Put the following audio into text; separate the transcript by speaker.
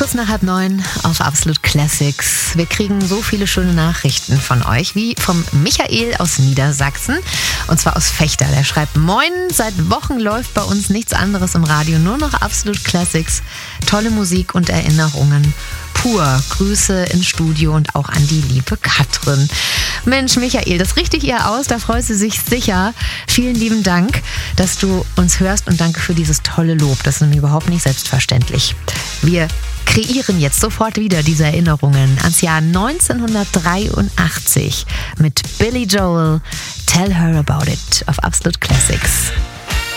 Speaker 1: kurz nach 8:30 auf Absolut Classics. Wir kriegen so viele schöne Nachrichten von euch, wie vom Michael aus Niedersachsen, und zwar aus Fechter. Der schreibt: Moin, seit Wochen läuft bei uns nichts anderes im Radio, nur noch Absolut Classics. Tolle Musik und Erinnerungen. Pur. Grüße ins Studio und auch an die liebe Katrin. Mensch, Michael, das richtet ihr aus, da freut sie sich sicher. Vielen lieben Dank, dass du uns hörst, und danke für dieses tolle Lob. Das ist nämlich überhaupt nicht selbstverständlich. Wir kreieren jetzt sofort wieder diese Erinnerungen ans Jahr 1983 mit Billy Joel. Tell Her About It auf Absolut Classics.